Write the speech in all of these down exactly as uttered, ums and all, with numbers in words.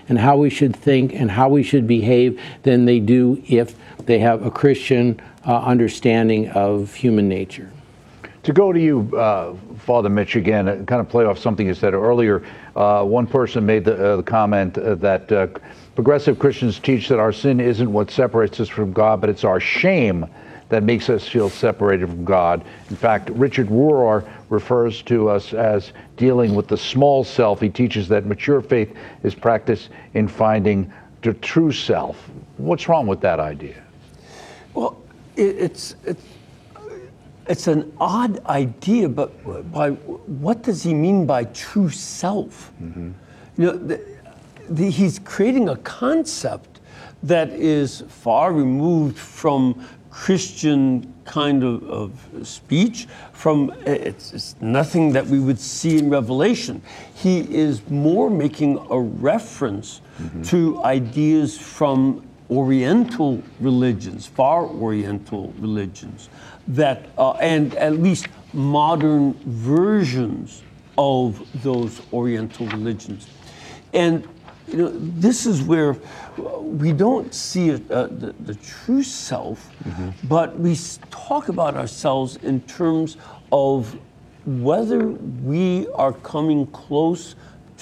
and how we should think and how we should behave than they do if they have a Christian uh, understanding of human nature. To go to you, uh, Father Mitch, again, uh, kind of play off something you said earlier. Uh, one person made the, uh, the comment uh, that uh, progressive Christians teach that our sin isn't what separates us from God, but it's our shame that makes us feel separated from God. In fact, Richard Rohr refers to us as dealing with the small self. He teaches that mature faith is practiced in finding the true self. What's wrong with that idea? Well, it, it's, it's it's an odd idea, but by what does he mean by true self? Mm-hmm. You know, the, the, he's creating a concept that is far removed from Christian kind of, of speech, from it's, it's nothing that we would see in Revelation. He is more making a reference mm-hmm. to ideas from Oriental religions, far Oriental religions, that uh, and at least modern versions of those Oriental religions. And you know, this is where we don't see it, uh, the, the true self, mm-hmm. but we talk about ourselves in terms of whether we are coming close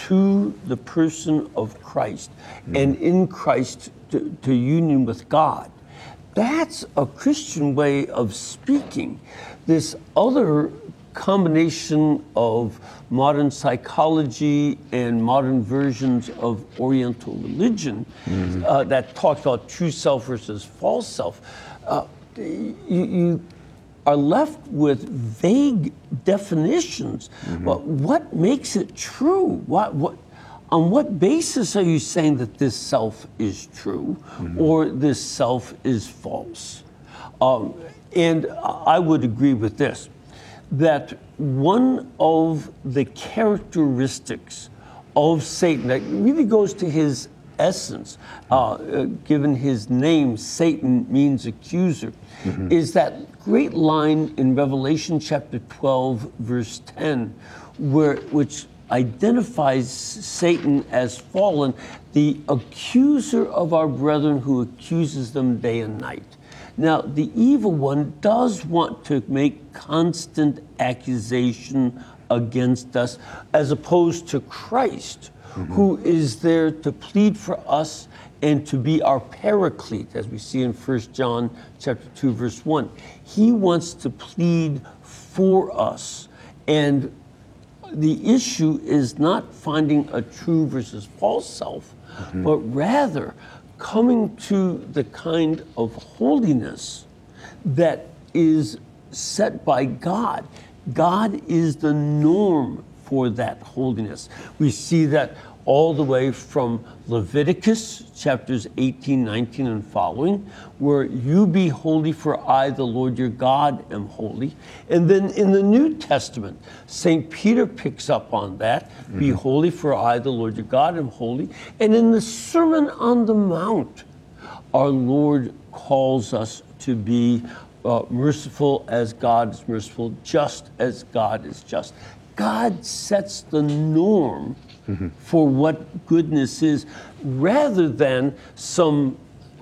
to the person of Christ mm-hmm. and in Christ to, to union with God. That's a Christian way of speaking. This other combination of modern psychology and modern versions of Oriental religion mm-hmm. uh, that talks about true self versus false self, uh, you, you are left with vague definitions. Mm-hmm. Well, what makes it true? What, what, on what basis are you saying that this self is true mm-hmm. or this self is false? Um, and I would agree with this, that one of the characteristics of Satan that really goes to his essence, uh, uh, given his name, Satan means accuser, mm-hmm. is that great line in Revelation chapter twelve, verse ten, where which identifies Satan as fallen, the accuser of our brethren who accuses them day and night. Now, the evil one does want to make constant accusation against us, as opposed to Christ, mm-hmm. who is there to plead for us and to be our paraclete, as we see in First John chapter two, verse one. He wants to plead for us. And the issue is not finding a true versus false self, mm-hmm. but rather coming to the kind of holiness that is set by God. God is the norm for that holiness. We see that all the way from Leviticus chapters eighteen, nineteen, and following, where you be holy for I, the Lord your God, am holy. And then in the New Testament, Saint Peter picks up on that, mm-hmm. be holy for I, the Lord your God, am holy. And in the Sermon on the Mount, our Lord calls us to be uh, merciful as God is merciful, just as God is just. God sets the norm mm-hmm. for what goodness is, rather than some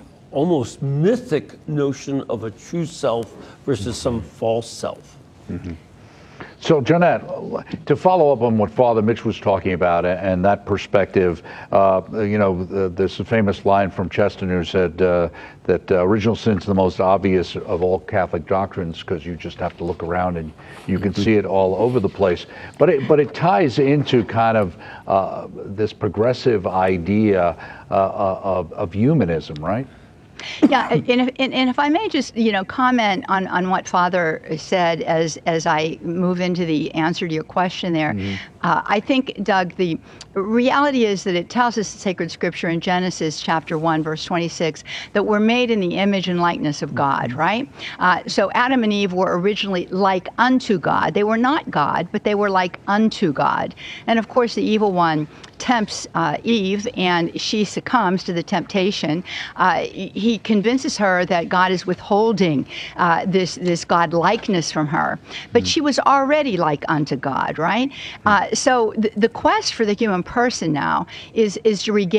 almost mythic notion of a true self versus some false self. Mm-hmm. So, Jeanette, to follow up on what Father Mitch was talking about and that perspective, uh, you know, there's a famous line from Chesterton who said uh, that uh, original sin is the most obvious of all Catholic doctrines, because you just have to look around and you can see it all over the place. But it, but it ties into kind of uh, this progressive idea uh, of, of humanism, right? Yeah, and if, and, and if I may just, you know, comment on, on what Father said as as I move into the answer to your question there. Mm-hmm. uh, I think, Doug, the reality is that it tells us in sacred scripture in Genesis chapter one, verse twenty-six, that we're made in the image and likeness of God, mm-hmm. right? Uh, so Adam and Eve were originally like unto God. They were not God, but they were like unto God. And of course, the evil one tempts uh, Eve, and she succumbs to the temptation. Uh, he convinces her that God is withholding uh, this this God likeness from her, but mm-hmm. she was already like unto God, right? Mm-hmm. Uh, so th- the quest for the human person now is is to regain